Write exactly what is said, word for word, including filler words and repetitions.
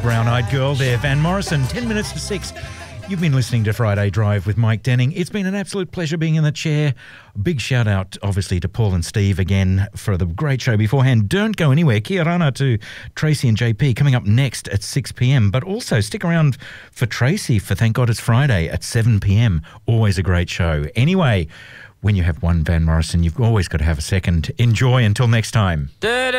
Brown-Eyed Girl there, Van Morrison. Ten minutes to six. You've been listening to Friday Drive with Mike Denning. It's been an absolute pleasure being in the chair. Big shout out, obviously, to Paul and Steve again for the great show beforehand. Don't go anywhere. Kia rana to Tracy and J P coming up next at six p.m. But also stick around for Tracy for Thank God It's Friday at seven p.m. Always a great show. Anyway, when you have one Van Morrison, you've always got to have a second. Enjoy until next time.